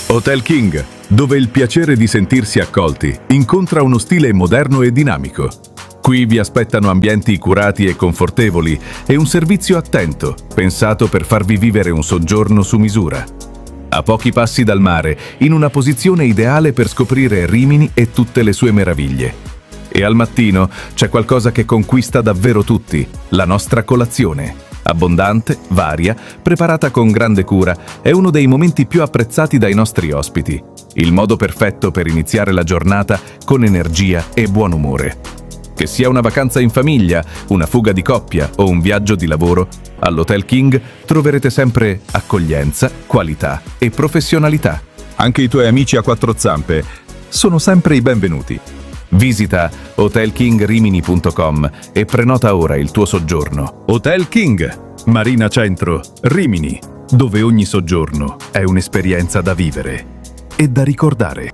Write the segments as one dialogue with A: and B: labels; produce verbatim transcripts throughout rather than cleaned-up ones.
A: Hotel King, dove il piacere di sentirsi accolti incontra uno stile moderno e dinamico. Qui vi aspettano ambienti curati e confortevoli e un servizio attento, pensato per farvi vivere un soggiorno su misura. A pochi passi dal mare, in una posizione ideale per scoprire Rimini e tutte le sue meraviglie. E al mattino c'è qualcosa che conquista davvero tutti, la nostra colazione. Abbondante, varia, preparata con grande cura, è uno dei momenti più apprezzati dai nostri ospiti. Il modo perfetto per iniziare la giornata con energia e buon umore. Che sia una vacanza in famiglia, una fuga di coppia o un viaggio di lavoro, all'Hotel King troverete sempre accoglienza, qualità e professionalità. Anche i tuoi amici a quattro zampe sono sempre i benvenuti. Visita hotel king rimini punto com e prenota ora il tuo soggiorno. Hotel King, Marina Centro, Rimini, dove ogni soggiorno è un'esperienza da vivere e da ricordare.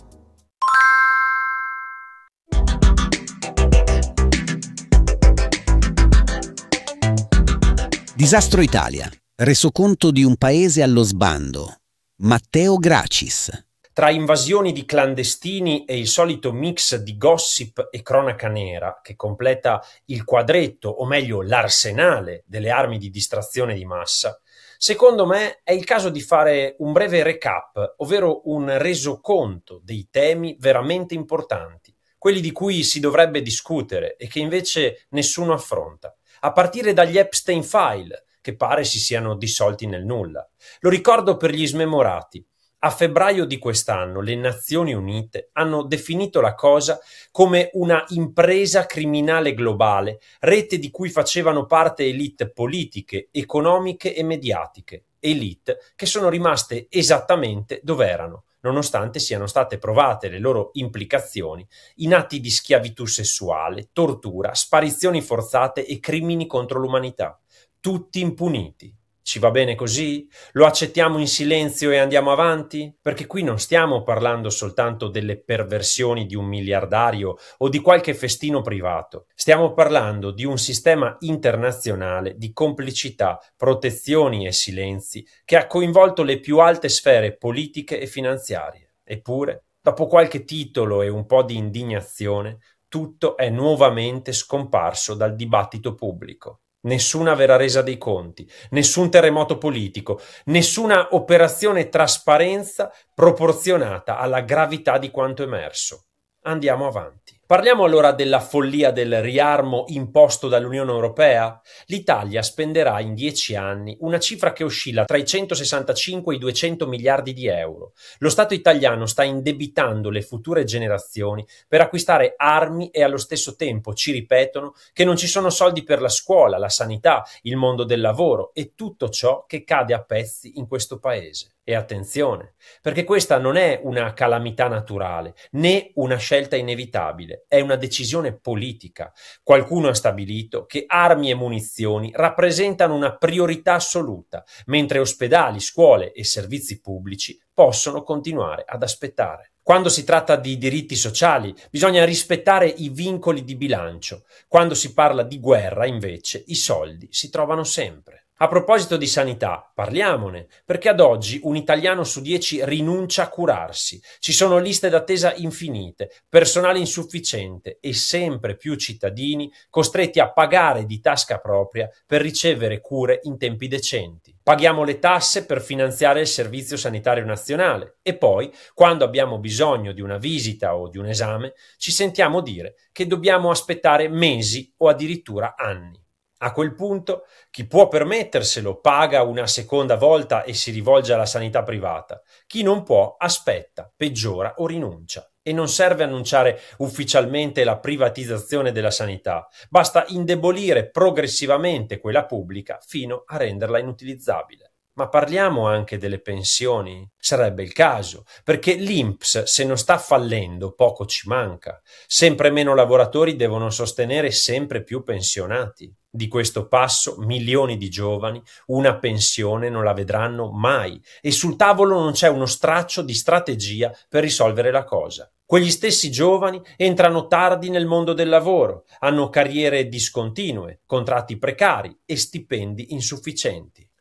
B: Disastro Italia. Resoconto di un paese allo sbando. Matteo Gracis.
C: Tra invasioni di clandestini e il solito mix di gossip e cronaca nera che completa il quadretto, o meglio l'arsenale delle armi di distrazione di massa, secondo me è il caso di fare un breve recap, ovvero un resoconto dei temi veramente importanti, quelli di cui si dovrebbe discutere e che invece nessuno affronta, a partire dagli Epstein File, che pare si siano dissolti nel nulla. Lo ricordo per gli smemorati. A febbraio di quest'anno le Nazioni Unite hanno definito la cosa come una impresa criminale globale, rete di cui facevano parte elite politiche, economiche e mediatiche, elite che sono rimaste esattamente dove erano, nonostante siano state provate le loro implicazioni in atti di schiavitù sessuale, tortura, sparizioni forzate e crimini contro l'umanità, tutti impuniti. Ci va bene così? Lo accettiamo in silenzio e andiamo avanti? Perché qui non stiamo parlando soltanto delle perversioni di un miliardario o di qualche festino privato. Stiamo parlando di un sistema internazionale di complicità, protezioni e silenzi che ha coinvolto le più alte sfere politiche e finanziarie. Eppure, dopo qualche titolo e un po' di indignazione, tutto è nuovamente scomparso dal dibattito pubblico. Nessuna vera resa dei conti, nessun terremoto politico, nessuna operazione trasparenza proporzionata alla gravità di quanto emerso. Andiamo avanti. Parliamo allora della follia del riarmo imposto dall'Unione Europea? L'Italia spenderà in dieci anni una cifra che oscilla tra i centosessantacinque e i duecento miliardi di euro. Lo Stato italiano sta indebitando le future generazioni per acquistare armi e allo stesso tempo ci ripetono che non ci sono soldi per la scuola, la sanità, il mondo del lavoro e tutto ciò che cade a pezzi in questo paese. E attenzione, perché questa non è una calamità naturale, né una scelta inevitabile, è una decisione politica. Qualcuno ha stabilito che armi e munizioni rappresentano una priorità assoluta, mentre ospedali, scuole e servizi pubblici possono continuare ad aspettare. Quando si tratta di diritti sociali, bisogna rispettare i vincoli di bilancio. Quando si parla di guerra, invece, i soldi si trovano sempre. A proposito di sanità, parliamone, perché ad oggi un italiano su dieci rinuncia a curarsi. Ci sono liste d'attesa infinite, personale insufficiente e sempre più cittadini costretti a pagare di tasca propria per ricevere cure in tempi decenti. Paghiamo le tasse per finanziare il Servizio Sanitario Nazionale e poi, quando abbiamo bisogno di una visita o di un esame, ci sentiamo dire che dobbiamo aspettare mesi o addirittura anni. A quel punto, chi può permetterselo paga una seconda volta e si rivolge alla sanità privata. Chi non può aspetta, peggiora o rinuncia. E non serve annunciare ufficialmente la privatizzazione della sanità, basta indebolire progressivamente quella pubblica fino a renderla inutilizzabile. Ma parliamo anche delle pensioni? Sarebbe il caso, perché l'I N P S se non sta fallendo poco ci manca. Sempre meno lavoratori devono sostenere sempre più pensionati. Di questo passo milioni di giovani una pensione non la vedranno mai e sul tavolo non c'è uno straccio di strategia per risolvere la cosa. Quegli stessi giovani entrano tardi nel mondo del lavoro, hanno carriere discontinue, contratti precari e stipendi insufficienti.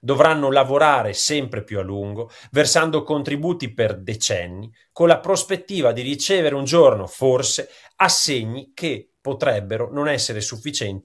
C: Dovranno lavorare sempre più a lungo, versando contributi per decenni, con la prospettiva di ricevere un giorno, forse, assegni che potrebbero non essere sufficienti